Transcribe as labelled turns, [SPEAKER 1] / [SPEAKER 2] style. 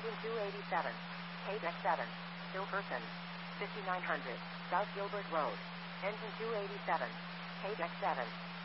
[SPEAKER 1] Engine 287. KDEX 7. Still person. 5900. South Gilbert Road. Engine 287. KDEX 7.